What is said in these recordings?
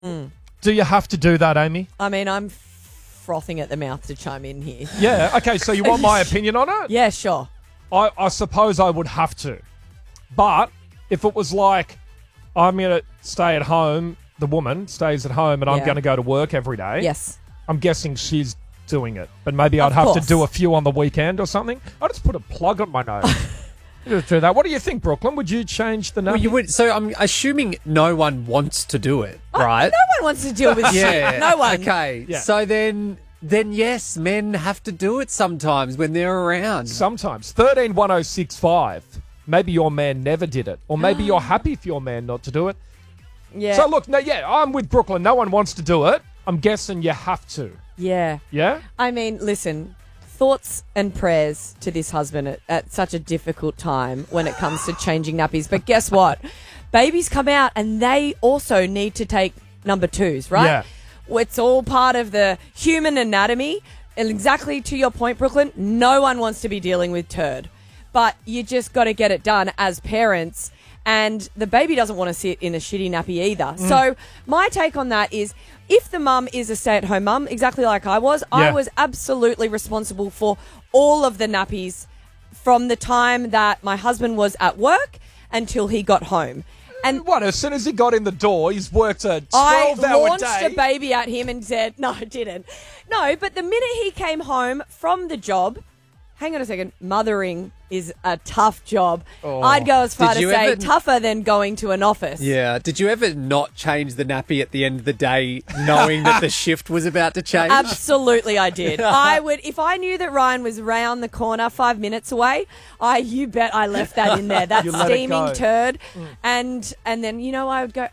Do you have to do that, Amy? I mean, I'm frothing at the mouth to chime in here. Yeah. Okay, so you want my opinion on it? Yeah, sure. I suppose I would have to. But if it was like, I'm going to stay at home, the woman stays at home, and I'm going to go to work every day. Yes. I'm guessing she's doing it. But maybe I'd have to do a few on the weekend or something. I'll just put a plug on my nose. Just do that. What do you think, Brooklyn? Would you change the nappy? Well, you would. So I'm assuming no one wants to do it, right? No one wants to deal with shit. No one. Okay. Yeah. So then yes, men have to do it sometimes when they're around. Sometimes. 131065. Maybe your man never did it. Or maybe you're happy for your man not to do it. Yeah. So look, I'm with Brooklyn. No one wants to do it. I'm guessing you have to. Yeah. Yeah? I mean, listen, thoughts and prayers to this husband at such a difficult time when it comes to changing nappies. But guess what? Babies come out and they also need to take number twos, right? Yeah. It's all part of the human anatomy. And exactly to your point, Brooklyn, no one wants to be dealing with turd. But you just got to get it done as parents. And the baby doesn't want to sit in a shitty nappy either. So my take on that is, if the mum is a stay-at-home mum, exactly like I was, I was absolutely responsible for all of the nappies from the time that my husband was at work until he got home. And what, as soon as he got in the door, he's worked a 12-hour I launched day? a baby at him and said, no, I didn't. No, but the minute he came home from the job, hang on a second, mothering is a tough job. I'd go as far to say tougher than going to an office. Yeah. Did you ever not change the nappy at the end of the day knowing that the shift was about to change? Absolutely, I did. I would, if I knew that Ryan was round the corner 5 minutes away, you bet I left that in there. That steaming turd. And then, I would go,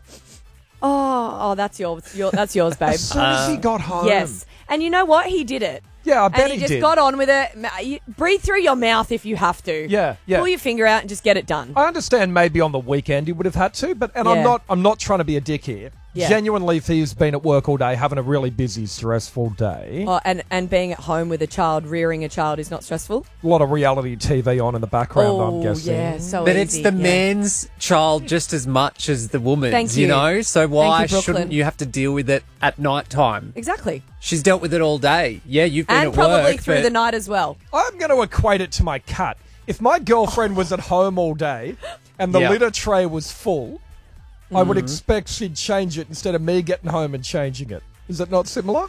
that's yours. That's yours, babe. As soon as he got home. Yes. And you know what? He did it. Yeah, I bet and he just did. got on with it. Breathe through your mouth if you have to. Yeah. Pull your finger out and just get it done. I understand maybe on the weekend he would have had to, but I'm not trying to be a dick here. Yeah. Genuinely, if he's been at work all day, having a really busy, stressful day. Oh, and being at home with a child, rearing a child is not stressful. A lot of reality TV on in the background, I'm guessing. Yeah, so but easy. it's the man's child just as much as the woman's, Thank you. So why Thank you, shouldn't you have to deal with it at night time? Exactly. She's dealt with it all day. Yeah, you've been And at probably work, through but the night as well. I'm going to equate it to my cat. If my girlfriend was at home all day and the litter tray was full, I would expect she'd change it instead of me getting home and changing it. Is it not similar?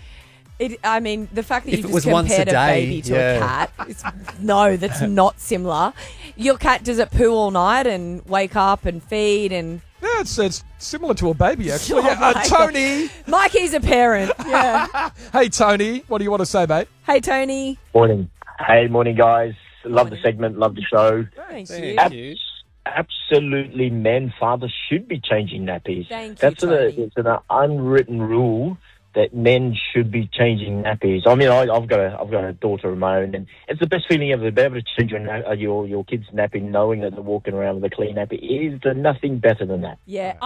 I mean, the fact that If you it just was once a compared a day, baby to a cat, that's not similar. Your cat, does it poo all night and wake up and feed and... Yeah, it's similar to a baby, actually. Oh, Yeah, my Tony. Mikey's a parent. Yeah. Hey, Tony. What do you want to say, mate? Hey, Tony. Morning. Hey, morning, guys. Love the segment. Love the show. Thank Thank you. you. Absolutely, men, fathers should be changing nappies. Thank you, That's Tony. it's an unwritten rule that men should be changing nappies. I mean, I've got a daughter of my own, and it's the best feeling ever to be able to change your kid's nappy, knowing that they're walking around with a clean nappy. Is there nothing better than that? Yeah,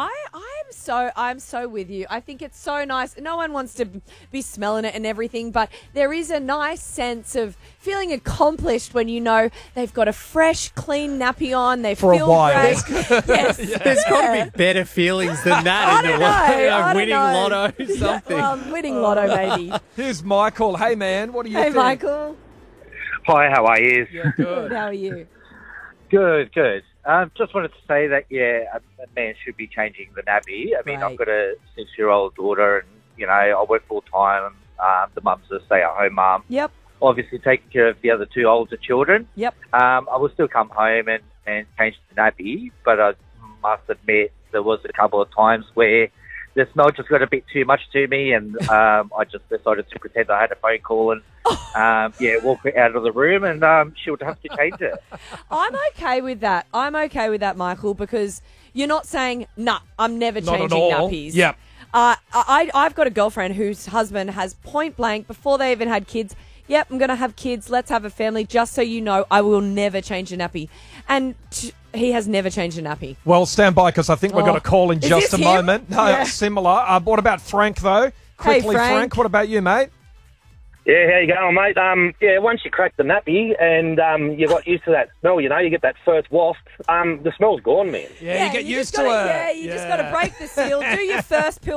I'm so with you. I think it's so nice. No one wants to be smelling it and everything, but there is a nice sense of feeling accomplished when you know they've got a fresh, clean nappy on. They For a feel while. great. Yes. There's got to be better feelings than that I in the don't know. I don't winning know. lotto, something. Well, winning lotto, baby. Here's Michael. Hey, man. What do you Hey, think? Michael. Hi, how are you? Yeah, Good. How are you? Good. Just wanted to say that, a man should be changing the nappy. I mean, Right. I've got a 6-year-old daughter and, I work full-time. The mum's a stay-at-home mum. Yep. Obviously taking care of the other 2 older children. Yep. I will still come home and change the nappy, but I must admit there was a couple of times where the smell just got a bit too much to me, and I just decided to pretend I had a phone call and, walk out of the room, and she would have to change it. I'm okay with that. Michael, because you're not saying, nah, I'm never Not at changing all. nappies. Yep. I've got a girlfriend whose husband has point blank, before they even had kids, yep, I'm going to have kids, let's have a family, just so you know, I will never change a nappy. And he has never changed a nappy. Well, stand by, because I think we're going to call in Is just this a him? moment. No, Yeah. similar. What about Frank, though? Quickly, Frank. What about you, mate? Yeah, how you going, mate? Once you crack the nappy and you got used to that smell, you get that first waft, the smell's gone, man. Yeah, you get used to it. it. Yeah, you just got to break the seal, do your first pill